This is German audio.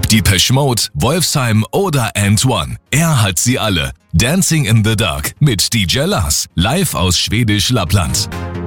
Depeche Mode, Wolfsheim oder &One. Er hat sie alle. Dancing in the Dark mit DJ Lars. Live aus Schwedisch Lappland.